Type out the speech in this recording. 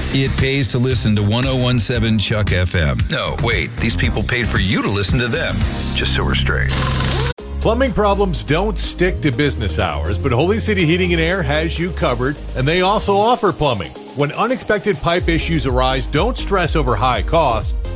It pays to listen to 1017 Chuck FM. No, wait, these people paid for you to listen to them. Just so we're straight. Plumbing problems don't stick to business hours, but Holy City Heating and Air has you covered, and they also offer plumbing. When unexpected pipe issues arise, don't stress over high costs.